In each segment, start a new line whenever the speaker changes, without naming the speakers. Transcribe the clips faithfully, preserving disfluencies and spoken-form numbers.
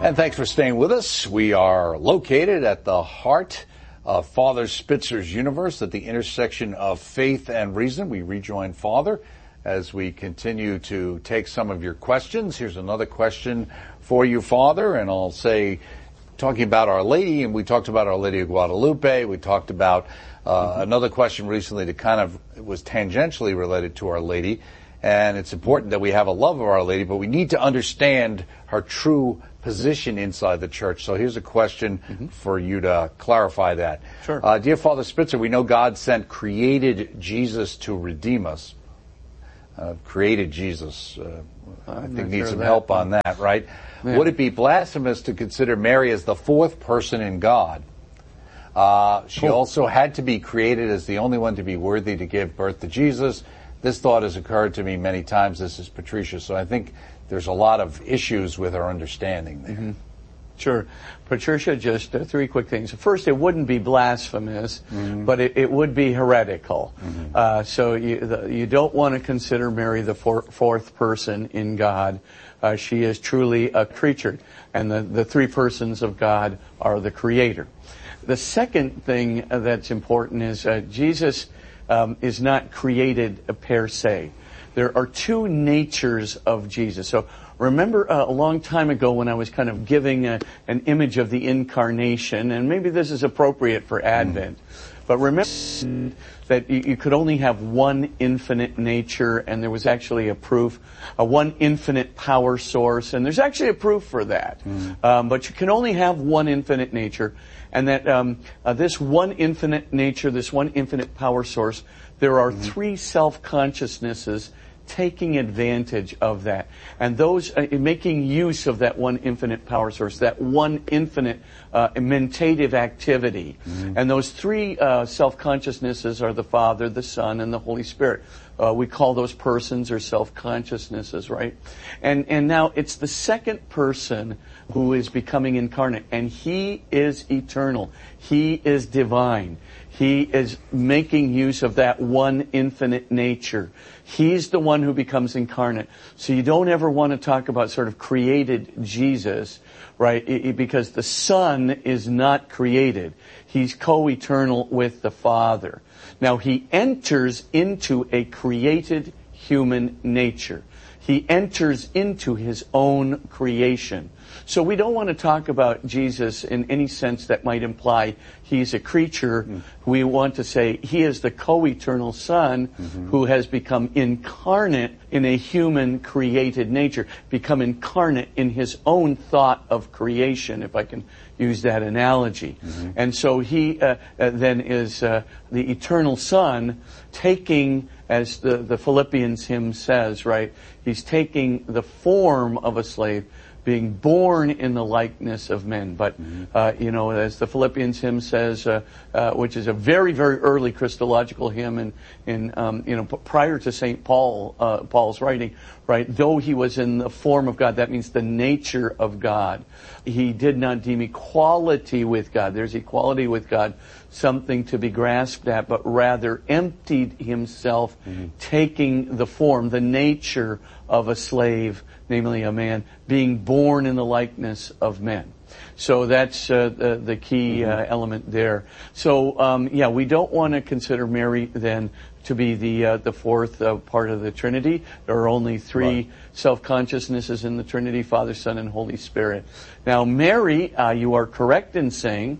And thanks for staying with us. We are located at the heart of Father Spitzer's universe, at the intersection of faith and reason. We rejoin Father as we continue to take some of your questions. Here's another question for you, Father, and I'll say, talking about Our Lady, and we talked about Our Lady of Guadalupe. We talked about uh, mm-hmm. another question recently that kind of was tangentially related to Our Lady. And it's important that we have a love of Our Lady, but we need to understand her true position inside the church. So here's a question mm-hmm. for you to clarify that.
Sure.
Uh, dear Father Spitzer, we know God sent created Jesus to redeem us. Uh, created Jesus, uh, I think needs
sure
some
that.
help on that, right?
Yeah.
Would it be blasphemous to consider Mary as the fourth person in God? Uh, she
Cool.
also had to be created as the only one to be worthy to give birth to Jesus. This thought has occurred to me many times. This is Patricia. So I think there's a lot of issues with our understanding there.
Mm-hmm. Sure. Patricia, just uh, three quick things. First, it wouldn't be blasphemous, mm-hmm. but it, it would be heretical. Mm-hmm. Uh, so you, the, you don't want to consider Mary the four, fourth person in God. Uh, she is truly a creature, and the, the three persons of God are the Creator. The second thing that's important is uh, Jesus um, is not created per se. There are two natures of Jesus. So remember uh, a long time ago when I was kind of giving a, an image of the incarnation, and maybe this is appropriate for Advent, mm. but remember that you, you could only have one infinite nature, and there was actually a proof, a one infinite power source, and there's actually a proof for that. Mm. Um, but you can only have one infinite nature, and that um, uh, this one infinite nature, this one infinite power source, there are mm. three self-consciousnesses taking advantage of that. And those, uh, making use of that one infinite power source, that one infinite uh, mentative activity. Mm-hmm. And those three uh, self-consciousnesses are the Father, the Son, and the Holy Spirit. Uh, we call those persons or self-consciousnesses, right? And, and now it's the second person who is becoming incarnate, and He is eternal. He is divine. He is making use of that one infinite nature. He's the one who becomes incarnate. So you don't ever want to talk about sort of created Jesus, right? It, it, because the Son is not created. He's co-eternal with the Father. Now He enters into a created human nature. He enters into His own creation. So we don't want to talk about Jesus in any sense that might imply He's a creature. Mm. We want to say He is the co-eternal Son mm-hmm. who has become incarnate in a human created nature, become incarnate in His own thought of creation, if I can use that analogy. Mm-hmm. And so He uh, uh, then is uh, the eternal Son taking, as the, the Philippians hymn says, right, He's taking the form of a slave, being born in the likeness of men. But, mm-hmm. uh, you know, as the Philippians hymn says, uh, uh, which is a very, very early Christological hymn, and in, in um, you know, prior to Saint Paul, uh, Paul's writing, right, though He was in the form of God, that means the nature of God. He did not deem equality with God. There's equality with God, something to be grasped at, but rather emptied Himself, mm-hmm. taking the form, the nature of a slave, namely a man, being born in the likeness of men. So that's uh, the, the key mm-hmm. uh, element there. So, um, yeah, we don't want to consider Mary then to be the uh, the fourth uh, part of the Trinity. There are only three right. self-consciousnesses in the Trinity, Father, Son, and Holy Spirit. Now, Mary, uh, you are correct in saying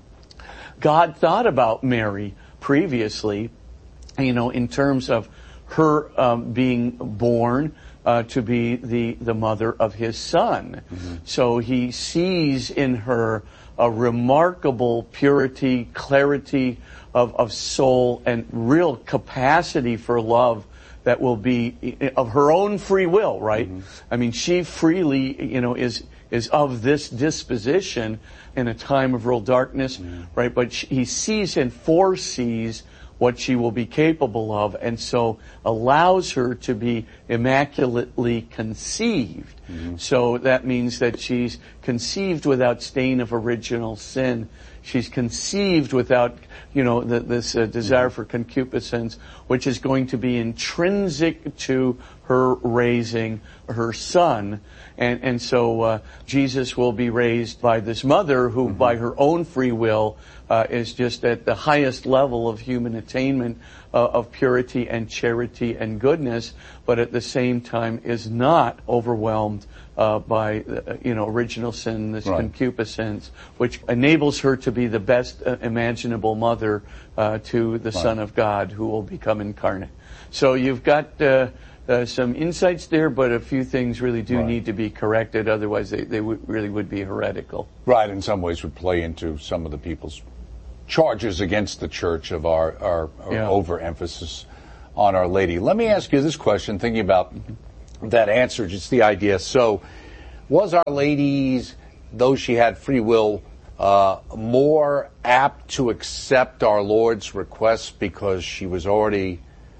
God thought about Mary previously, you know, in terms of her um, being born uh, to be the, the mother of His Son. Mm-hmm. So He sees in her a remarkable purity, clarity of, of soul, and real capacity for love that will be of her own free will, right? Mm-hmm. I mean, she freely, you know, is is of this disposition in a time of real darkness, mm-hmm. right? But she, He sees and foresees what she will be capable of, and so allows her to be immaculately conceived. Mm-hmm. So that means that she's conceived without stain of original sin. She's conceived without, you know, the, this uh, desire for concupiscence, which is going to be intrinsic to her raising her son. And, and so uh, Jesus will be raised by this mother who, mm-hmm. by her own free will, uh, is just at the highest level of human attainment uh, of purity and charity and goodness, but at the same time is not overwhelmed Uh, by, uh, you know, original sin, this right. concupiscence, which enables her to be the best uh, imaginable mother uh, to the right. Son of God who will become incarnate. So you've got uh, uh, some insights there, but a few things really do right. need to be corrected. Otherwise, they, they w- really would be heretical.
Right, in some ways would play into some of the people's charges against the church of our, our, our yeah. overemphasis on Our Lady. Let me ask you this question, thinking about that answer, just the idea. So, was Our Lady's, though she had free will, uh, more apt to accept our Lord's request because she was already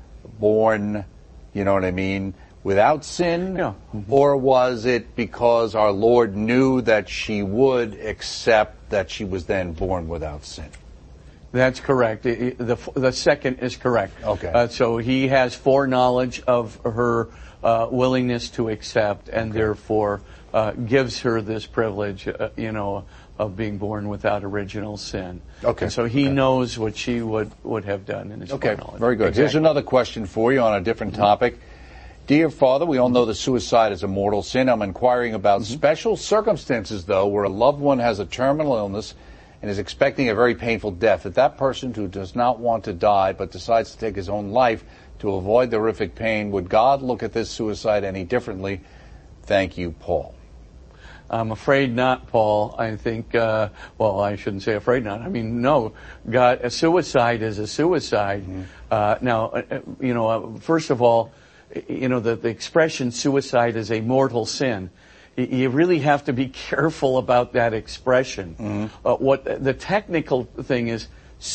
born, you know what I mean, without sin?
Yeah. Mm-hmm.
Or was it because our Lord knew that she would accept that she was then born without sin?
That's correct. The, the, the second is correct.
Okay.
Uh, so he has foreknowledge of her Uh, willingness to accept, and okay. therefore uh, gives her this privilege, uh, you know, of being born without original sin.
Okay.
And so he
okay.
knows what she would, would have done in his
okay.
foreknowledge.
Very good.
Exactly.
Here's another question for you on a different topic. Dear Father, we all know that suicide is a mortal sin. I'm inquiring about mm-hmm. special circumstances, though, where a loved one has a terminal illness and is expecting a very painful death. That that person who does not want to die but decides to take his own life to avoid the horrific pain, would God look at this suicide any differently? Thank you, Paul.
I'm afraid not, Paul. I think, uh, well, I shouldn't say afraid not. I mean, no, God, a suicide is a suicide. Mm-hmm. Uh, now, uh, you know, uh, first of all, you know, the, the expression suicide is a mortal sin. You really have to be careful about that expression. Mm-hmm. Uh, what the technical thing is,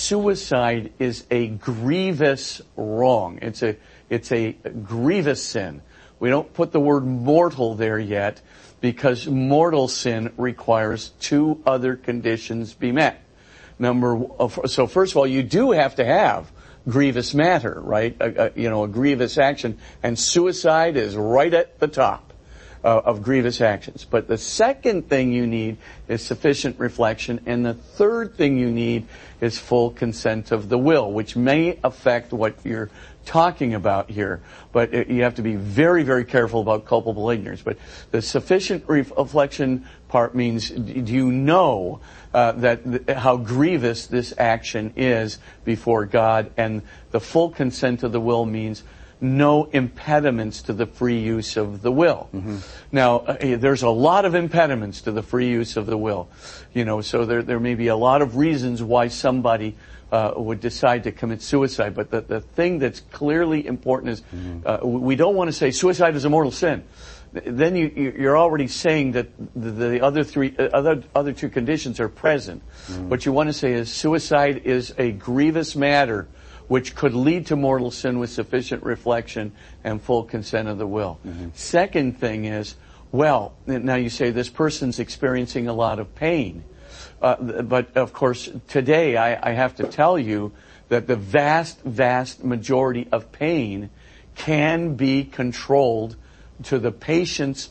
suicide is a grievous wrong. It's a, it's a grievous sin. We don't put the word mortal there yet because mortal sin requires two other conditions be met. Number, so first of all, you do have to have grievous matter, right? A, a, you know, a grievous action, and suicide is right at the top Uh, of grievous actions. But the second thing you need is sufficient reflection, and the third thing you need is full consent of the will, which may affect what you're talking about here. But it, you have to be very, very careful about culpable ignorance. But the sufficient reflection part means, do you know uh, that th- how grievous this action is before God? And the full consent of the will means no impediments to the free use of the will. Mm-hmm. Now, uh, there's a lot of impediments to the free use of the will. You know, so there there may be a lot of reasons why somebody uh, would decide to commit suicide. But the, the thing that's clearly important is mm-hmm. uh, we don't want to say suicide is a mortal sin. Then you, you're already saying that the, the other three, uh, other other two conditions are present. Mm-hmm. What you want to say is suicide is a grievous matter which could lead to mortal sin with sufficient reflection and full consent of the will. Mm-hmm. Second thing is, well, now you say this person's experiencing a lot of pain. Uh, but of course, today I, I have to tell you that the vast, vast majority of pain can be controlled to the patient's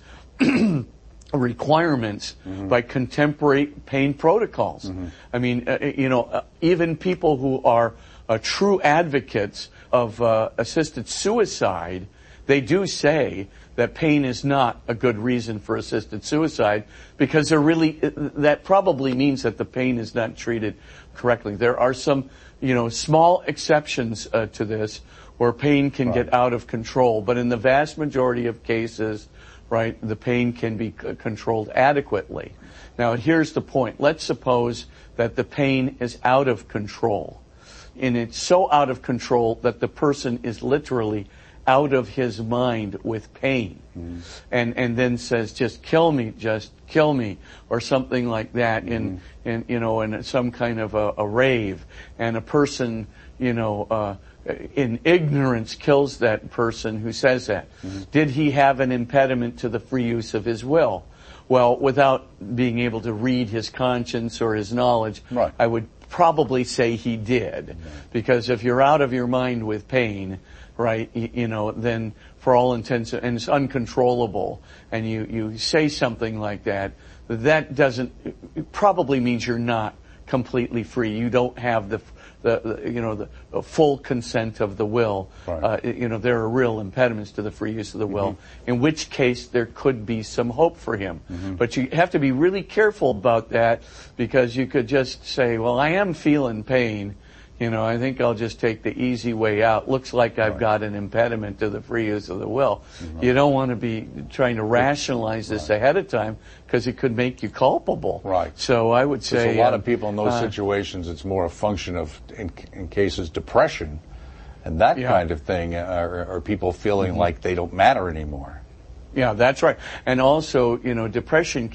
requirements mm-hmm. by contemporary pain protocols. Mm-hmm. I mean, uh, you know, uh, even people who are Uh, true advocates of uh, assisted suicide, they do say that pain is not a good reason for assisted suicide because they're really, that probably means that the pain is not treated correctly. There are some, you know, small exceptions uh, to this where pain can right. get out of control, but in the vast majority of cases, right, the pain can be c- controlled adequately. Now, here's the point. Let's suppose that the pain is out of control. And it's so out of control that the person is literally out of his mind with pain. Mm. And and then says, just kill me, just kill me, or something like that mm. in, in, you know, in some kind of a, a rave. And a person, you know, uh, in ignorance kills that person who says that. Mm-hmm. Did he have an impediment to the free use of his will? Well, without being able to read his conscience or his knowledge,
right.
I would probably say he did. Mm-hmm. Because if you're out of your mind with pain, right, you, you know, then for all intents, and it's uncontrollable, and you, you say something like that, that doesn't, it probably means you're not completely free. You don't have the, the, the you know, the, the full consent of the will.
Right.
Uh, you know, there are real impediments to the free use of the will, mm-hmm. in which case there could be some hope for him. Mm-hmm. But you have to be really careful about that, because you could just say, well, I am feeling pain. You know, I think I'll just take the easy way out. Looks like I've right. got an impediment to the free use of the will. Mm-hmm. You don't want to be trying to rationalize this right. ahead of time, because it could make you culpable.
Right.
So I would say...
There's a lot
um,
of people in those uh, situations, it's more a function of, in, in cases, depression and that yeah. kind of thing, or, or people feeling mm-hmm. like they don't matter anymore.
Yeah, that's right. And also, you know, depression